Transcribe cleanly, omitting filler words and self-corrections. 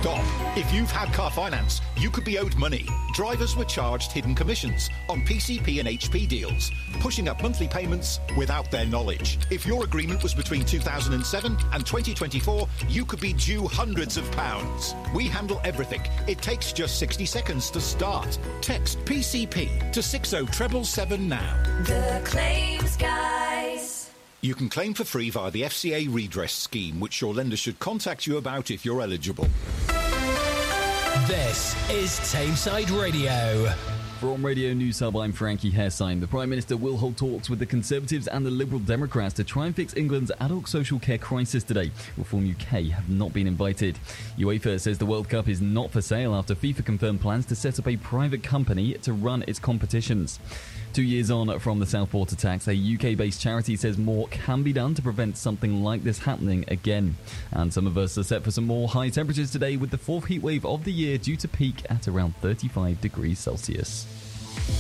Stop. If you've had car finance, you could be owed money. Drivers were charged hidden commissions on PCP and HP deals, pushing up monthly payments without their knowledge. If your agreement was between 2007 and 2024, you could be due hundreds of pounds. We handle everything. It takes just 60 seconds to start. Text PCP to 60777 now. The Claims Guys. You can claim for free via the FCA redress scheme, which your lender should contact you about if you're eligible. This is Tameside Radio. From Radio News Hub, I'm Frankie Hairsine. The Prime Minister will hold talks with the Conservatives and the Liberal Democrats to try and fix England's adult social care crisis today. Reform UK have not been invited. UEFA says the World Cup is not for sale after FIFA confirmed plans to set up a private company to run its competitions. 2 years on from the Southport attacks, a UK-based charity says more can be done to prevent something like this happening again. And some of us are set for some more high temperatures today, with the fourth heatwave of the year due to peak at around 35 degrees Celsius.